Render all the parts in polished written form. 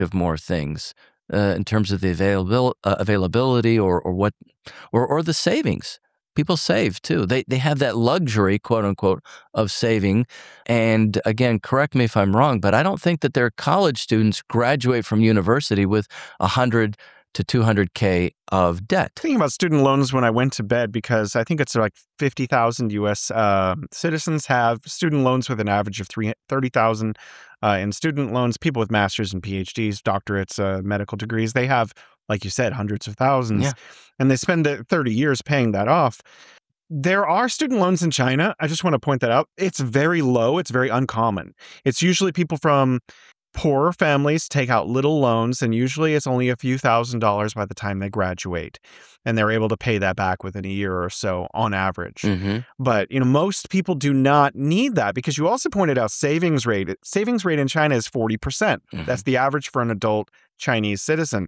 of more things in terms of the availability or the savings. People save too. They have that luxury, quote unquote, of saving. And again, correct me if I'm wrong, but I don't think that their college students graduate from university with 100 to 200K of debt. Thinking about student loans when I went to bed, because I think it's like 50,000 U.S. Citizens have student loans with an average of 30,000 in student loans. People with masters and PhDs, doctorates, medical degrees, they have, like you said, hundreds of thousands. Yeah. And they spend 30 years paying that off. There are student loans in China. I just want to point that out. It's very low. It's very uncommon. It's usually people from poorer families take out little loans, and usually it's only a few $1,000s by the time they graduate, and they're able to pay that back within a year or so on average. But most people do not need that, because you also pointed out savings rate. Savings rate in China is 40%. That's the average for an adult Chinese citizen,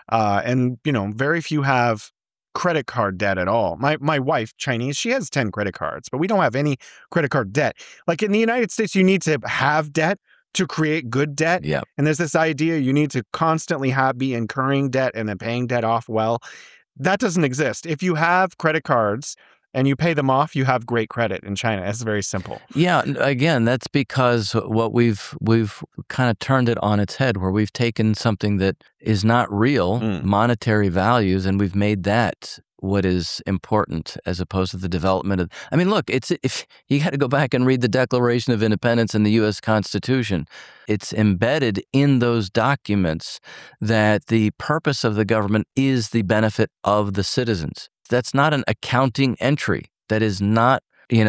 and very few have credit card debt at all. My wife, Chinese, she has 10 credit cards, but we don't have any credit card debt. Like in the United States, you need to have debt to create good debt. Yep. And there's this idea you need to constantly be incurring debt and then paying debt off well. That doesn't exist. If you have credit cards and you pay them off, you have great credit in China. It's very simple. Yeah, again, that's because what we've kind of turned it on its head, where we've taken something that is not real, monetary values, and we've made that what is important, as opposed to the development of. I mean, look, if you got to go back and read the Declaration of Independence and the U.S. Constitution. It's embedded in those documents that the purpose of the government is the benefit of the citizens. That's not an accounting entry. That is not,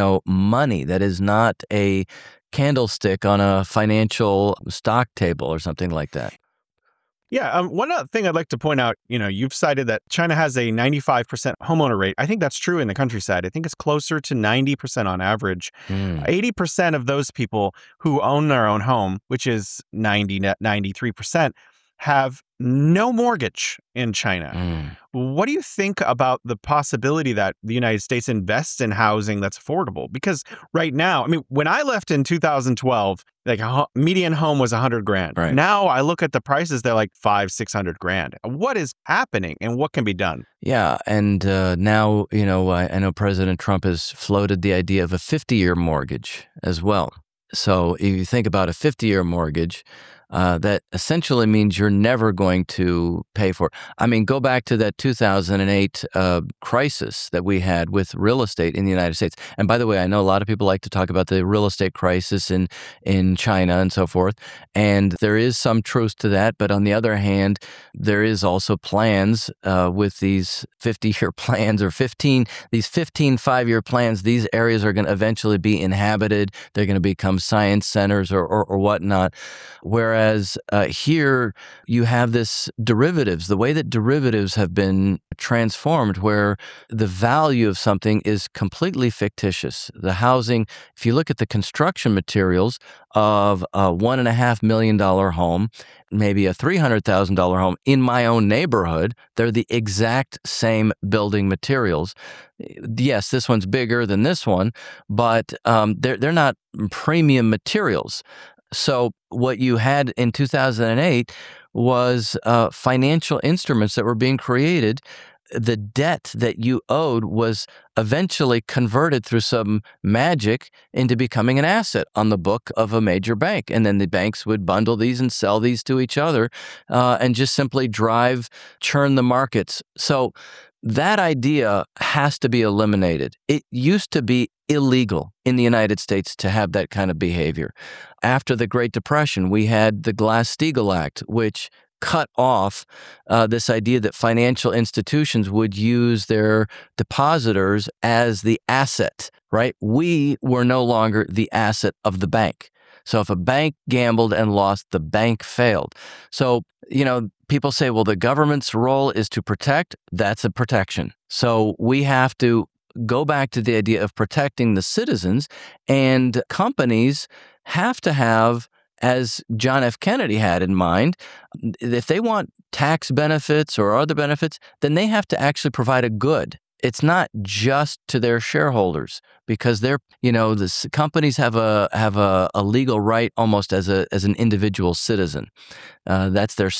money. That is not a candlestick on a financial stock table or something like that. Yeah. One other thing I'd like to point out, you've cited that China has a 95% homeowner rate. I think that's true in the countryside. I think it's closer to 90% on average. 80% of those people who own their own home, which is 93%, have no mortgage in China. What do you think about the possibility that the United States invests in housing that's affordable? Because right now, when I left in 2012, like a median home was $100,000. Right. Now I look at the prices; they're like $500,000-$600,000. What is happening, and what can be done? Yeah, and now I know President Trump has floated the idea of a 50-year mortgage as well. So if you think about a 50-year mortgage, that essentially means you're never going to pay for it. Go back to that 2008 crisis that we had with real estate in the United States. And by the way, I know a lot of people like to talk about the real estate crisis in China and so forth. And there is some truth to that. But on the other hand, there is also plans with these 50-year plans or 15 5-year plans. These areas are going to eventually be inhabited. They're going to become science centers or whatnot. Whereas here you have this derivatives, the way that derivatives have been transformed, where the value of something is completely fictitious. The housing, if you look at the construction materials of a $1.5 million home, maybe a $300,000 home in my own neighborhood, they're the exact same building materials. Yes, this one's bigger than this one, but they're not premium materials. So what you had in 2008 was financial instruments that were being created. The debt that you owed was eventually converted through some magic into becoming an asset on the book of a major bank. And then the banks would bundle these and sell these to each other and just simply churn the markets. So that idea has to be eliminated. It used to be illegal in the United States to have that kind of behavior. After the Great Depression, we had the Glass-Steagall Act, which cut off this idea that financial institutions would use their depositors as the asset, right? We were no longer the asset of the bank. So if a bank gambled and lost, the bank failed. So, people say, well, the government's role is to protect. That's a protection. So we have to go back to the idea of protecting the citizens, and companies have to have, as John F. Kennedy had in mind, if they want tax benefits or other benefits, then they have to actually provide a good. It's not just to their shareholders, because the companies have a legal right almost as an individual citizen. That's their